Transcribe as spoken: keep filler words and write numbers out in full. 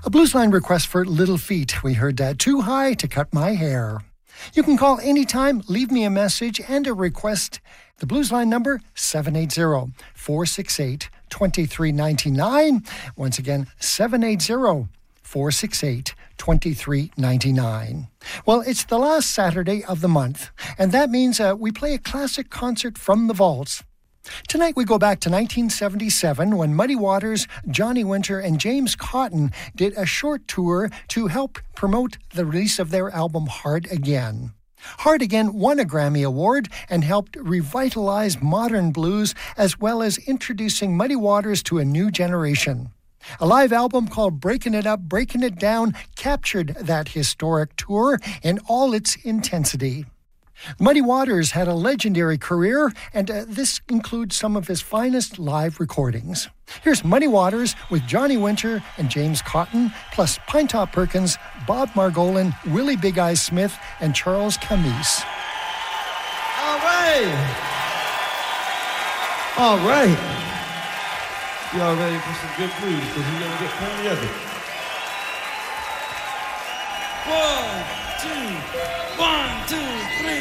A Blues Line request for Little Feat. We heard uh, Too High to Cut My Hair. You can call anytime, leave me a message and a request. The Blues Line number, seven eight zero, four six eight, two three nine nine. Once again, seven eight zero, four six eight, two three nine nine. Well, it's the last Saturday of the month, and that means uh, we play a classic concert from the vaults. Tonight we go back to nineteen seventy-seven when Muddy Waters, Johnny Winter, and James Cotton did a short tour to help promote the release of their album Hard Again. Hard Again won a Grammy Award and helped revitalize modern blues as well as introducing Muddy Waters to a new generation. A live album called Breaking It Up, Breaking It Down captured that historic tour in all its intensity. Muddy Waters had a legendary career, and uh, this includes some of his finest live recordings. Here's Muddy Waters with Johnny Winter and James Cotton, plus Pinetop Perkins, Bob Margolin, Willie Big Eyes Smith, and Charles Camise. All right. All right. Y'all ready for some good blues? Because we're going to get plenty of it.